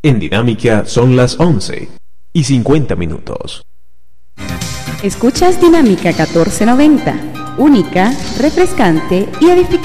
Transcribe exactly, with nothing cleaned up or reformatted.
En Dinámica son las once y cincuenta minutos. Escuchas Dinámica catorce noventa, única, refrescante y edificante.